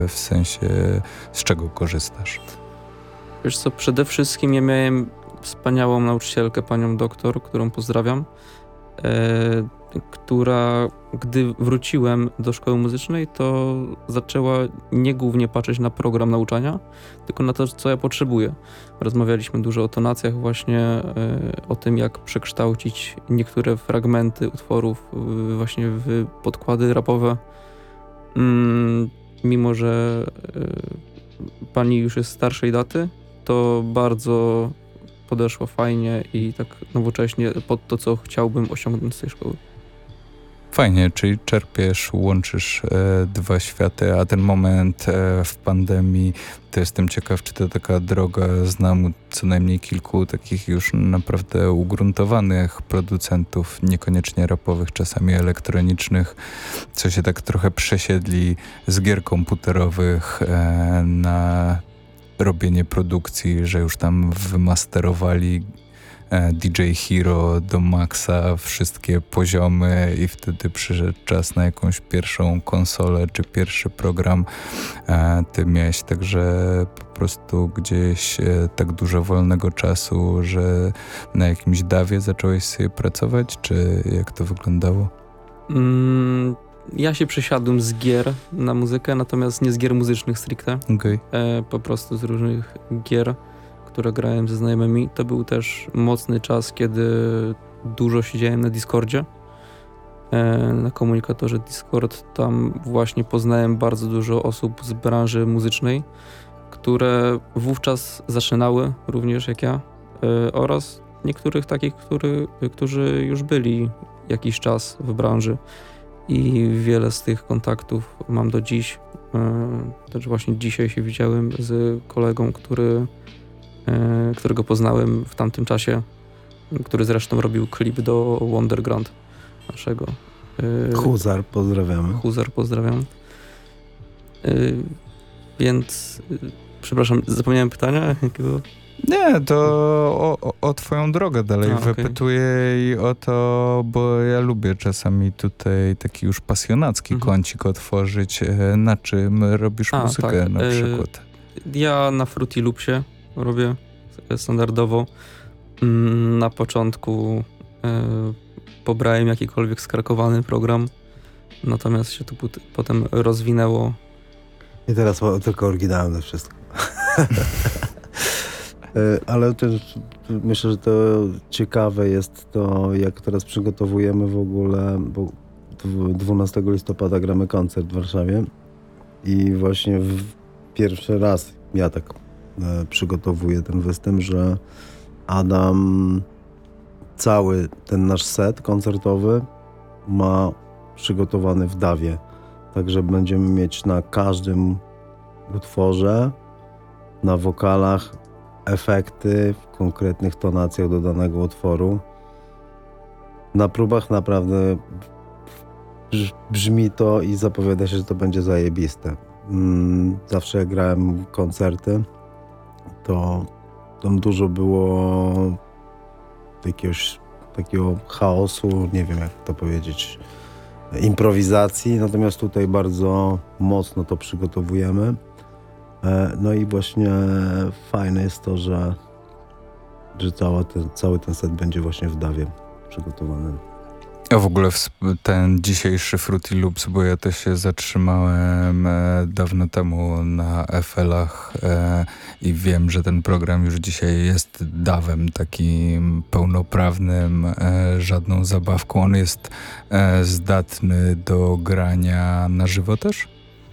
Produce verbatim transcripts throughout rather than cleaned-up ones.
W sensie, z czego korzystasz? Wiesz co, przede wszystkim ja miałem wspaniałą nauczycielkę, panią doktor, którą pozdrawiam, e, która, gdy wróciłem do szkoły muzycznej, to zaczęła nie głównie patrzeć na program nauczania, tylko na to, co ja potrzebuję. Rozmawialiśmy dużo o tonacjach właśnie, e, o tym, jak przekształcić niektóre fragmenty utworów e, właśnie w podkłady rapowe. Mm, mimo, że e, pani już jest starszej daty, to bardzo podeszło fajnie i tak nowocześnie pod to, co chciałbym osiągnąć z tej szkoły. Fajnie, czyli czerpiesz, łączysz e, dwa światy, a ten moment e, w pandemii, to jestem ciekaw, czy to taka droga, znam co najmniej kilku takich już naprawdę ugruntowanych producentów, niekoniecznie rapowych, czasami elektronicznych, co się tak trochę przesiedli z gier komputerowych e, na robienie produkcji, że już tam wymasterowali D J Hero do maksa, wszystkie poziomy i wtedy przyszedł czas na jakąś pierwszą konsolę czy pierwszy program. Ty miałeś także po prostu gdzieś tak dużo wolnego czasu, że na jakimś dawie zacząłeś sobie pracować, czy jak to wyglądało? Mm, ja się przesiadłem z gier na muzykę, natomiast nie z gier muzycznych stricte. Okay. E, po prostu z różnych gier, które grałem ze znajomymi. To był też mocny czas, kiedy dużo siedziałem na Discordzie, e, na komunikatorze Discord. Tam właśnie poznałem bardzo dużo osób z branży muzycznej, które wówczas zaczynały, również jak ja, e, oraz niektórych takich, który, którzy już byli jakiś czas w branży. I wiele z tych kontaktów mam do dziś. E, też właśnie dzisiaj się widziałem z kolegą, który którego poznałem w tamtym czasie, który zresztą robił klip do Wonderground naszego. Huzar, pozdrawiamy. Huzar, pozdrawiam. Więc, przepraszam, zapomniałem pytania? Jakiego? Nie, to o, o, o twoją drogę dalej A, wypytuję okay. I o to, bo ja lubię czasami tutaj taki już pasjonacki mhm. kącik otworzyć. Na czym robisz A, muzykę tak. na przykład? Ja na Fruity Loopsie robię standardowo. Na początku e, pobrałem jakikolwiek skrakowany program, natomiast się to put- potem rozwinęło. I teraz tylko oryginalne wszystko. e, ale też myślę, że to ciekawe jest to, jak teraz przygotowujemy w ogóle, bo dwunastego listopada gramy koncert w Warszawie i właśnie w pierwszy raz ja tak przygotowuję ten występ, że Adam cały ten nasz set koncertowy ma przygotowany w dawie. Także będziemy mieć na każdym utworze, na wokalach efekty w konkretnych tonacjach do danego utworu. Na próbach naprawdę brzmi to i zapowiada się, że to będzie zajebiste. Zawsze jak grałem koncerty, to tam dużo było jakiegoś takiego chaosu, nie wiem jak to powiedzieć, improwizacji, natomiast tutaj bardzo mocno to przygotowujemy. No i właśnie fajne jest to, że, że cały ten, cały ten set będzie właśnie w dawie przygotowany. A w ogóle ten dzisiejszy Fruity Loops, bo ja też się zatrzymałem e, dawno temu na F L-ach e, i wiem, że ten program już dzisiaj jest dawem takim pełnoprawnym, e, żadną zabawką. On jest e, zdatny do grania na żywo też?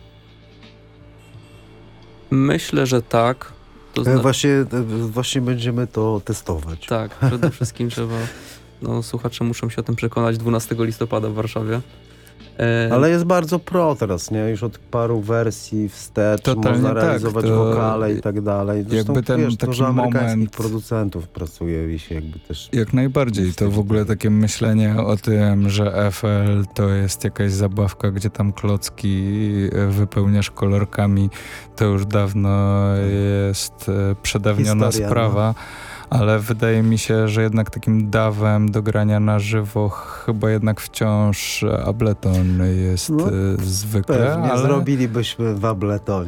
Myślę, że tak. To zna... właśnie, właśnie będziemy to testować. Tak, przede wszystkim trzeba... No, słuchacze muszą się o tym przekonać dwunastego listopada w Warszawie. E... Ale jest bardzo pro teraz, nie? Już od paru wersji wstecz Totalnie można realizować tak, wokale i tak dalej. Zresztą, jakby ten wiesz, taki dużo amerykańskich moment... producentów pracuje i się jakby też... Jak najbardziej. To w ogóle takie myślenie o tym, że F L to jest jakaś zabawka, gdzie tam klocki wypełniasz kolorkami, to już dawno jest przedawniona Historia, sprawa. No. Ale wydaje mi się, że jednak takim dawem do grania na żywo chyba jednak wciąż Ableton jest No, e, zwykle, Pewnie ale... zrobilibyśmy w Abletonie.